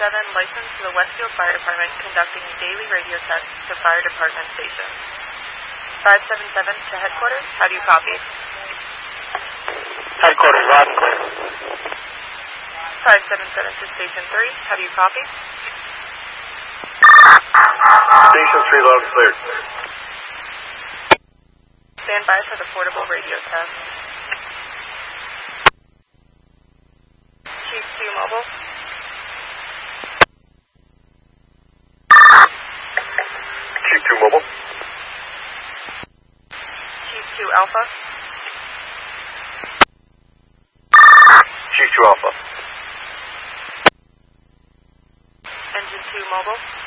licensed to the Westfield Fire Department, conducting daily radio tests to fire department stations. 577 to headquarters, how do you copy? Headquarters, loud and clear. 577 to Station 3, how do you copy? Station 3, loud and clear. Stand by for the portable radio test. Chief 2 Mobile. Chief 2 Mobile. Chief 2 Alpha. Chief 2 Alpha. Engine 2 Mobile.